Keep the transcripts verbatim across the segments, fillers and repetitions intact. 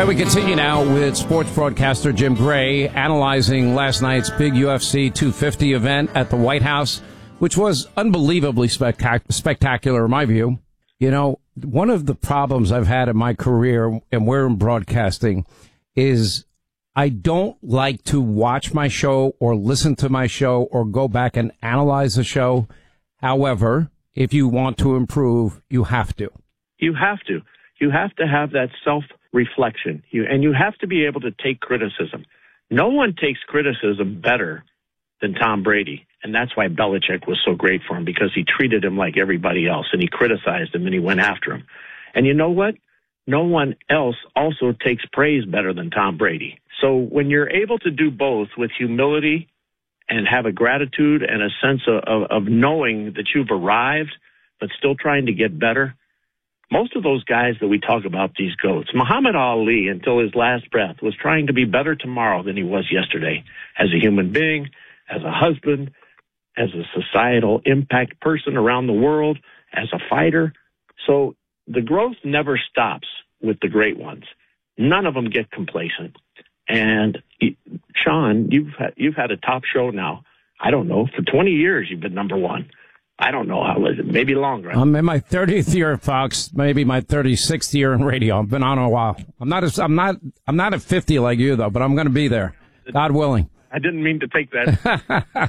right, we continue now with sports broadcaster Jim Gray analyzing last night's big U F C two fifty event at the White House, which was unbelievably spectac- spectacular in my view. You know, one of the problems I've had in my career, and we're in broadcasting, is I don't like to watch my show or listen to my show or go back and analyze the show. However, if you want to improve, you have to. You have to. You have to have that self-reflection, you, and you have to be able to take criticism. No one takes criticism better than Tom Brady, and that's why Belichick was so great for him, because he treated him like everybody else, and he criticized him, and he went after him. And you know what? No one else also takes praise better than Tom Brady. So when you're able to do both with humility and have a gratitude and a sense of, of, of knowing that you've arrived but still trying to get better, most of those guys that we talk about, these GOATs, Muhammad Ali, until his last breath, was trying to be better tomorrow than he was yesterday, as a human being, as a husband, as a societal impact person around the world, as a fighter. So the growth never stops with the great ones. None of them get complacent. And Sean, you've had, you've had a top show now. I don't know, for twenty years you've been number one. I don't know how is it, maybe longer. I'm in my thirtieth year at Fox, maybe my thirty-sixth year in radio. I've been on a while. I'm not a, I'm not I'm not at fifty like you though, but I'm going to be there, God willing. I didn't mean to take that.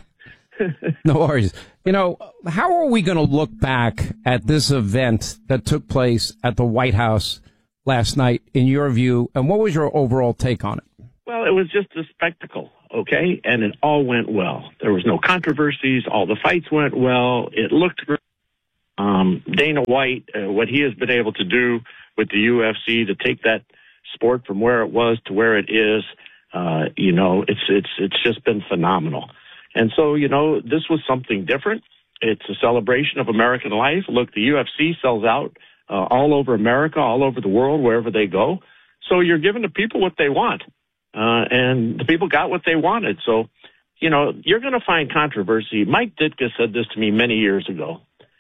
No worries. You know, how are we going to look back at this event that took place at the White House last night, in your view, and what was your overall take on it? Well, it was just a spectacle, okay? And it all went well. There was no controversies. All the fights went well. It looked great. Um, Dana White, uh, what he has been able to do with the U F C to take that sport from where it was to where it is, uh, you know, it's it's it's just been phenomenal. And so, you know, this was something different. It's a celebration of American life. Look, the U F C sells out uh, all over America, all over the world, wherever they go. So you're giving the people what they want. Uh, and the people got what they wanted. So, you know, you're going to find controversy. Mike Ditka said this to me many years ago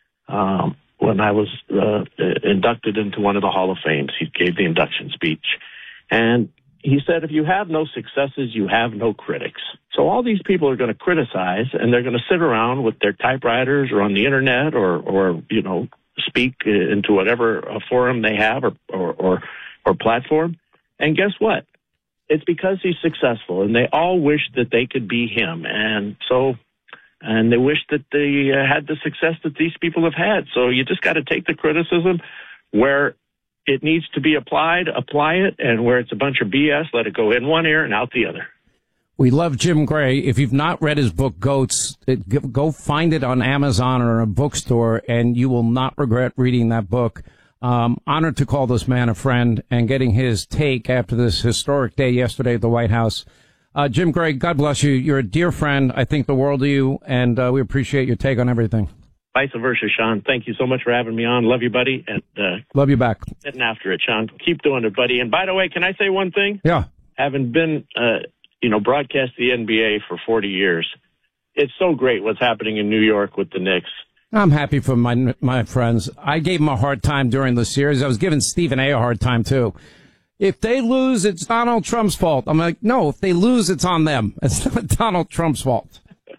um, when I was uh, inducted into one of the Hall of Fames. He gave the induction speech. And he said, if you have no successes, you have no critics. So all these people are going to criticize, and they're going to sit around with their typewriters or on the Internet or, or you know, speak into whatever uh, forum they have or, or, or, or platform. And guess what? It's because he's successful, and they all wish that they could be him. And so, and they wish that they uh, had the success that these people have had. So you just got to take the criticism where it needs to be applied, apply it, and where it's a bunch of B S, let it go in one ear and out the other. We love Jim Gray. If you've not read his book, GOATs, it, go find it on Amazon or in a bookstore, and you will not regret reading that book. Um, honored to call this man a friend and getting his take after this historic day yesterday at the White House. Uh, Jim Gray, God bless you. You're a dear friend. I think the world of you, and uh, we appreciate your take on everything. Vice versa, Sean. Thank you so much for having me on. Love you, buddy. And uh, love you back. Getting after it, Sean. Keep doing it, buddy. And by the way, can I say one thing? Yeah. Having been, uh, you know, broadcast the N B A for forty years, it's so great what's happening in New York with the Knicks. I'm happy for my my friends. I gave them a hard time during the series. I was giving Stephen A. a hard time, too. If they lose, it's Donald Trump's fault. I'm like, no, if they lose, it's on them. It's not Donald Trump's fault.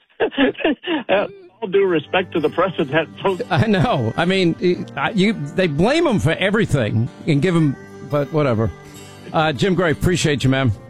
uh, all due respect to the president. I know. I mean, you they blame him for everything and give him, but whatever. Uh, Jim Gray, appreciate you, man.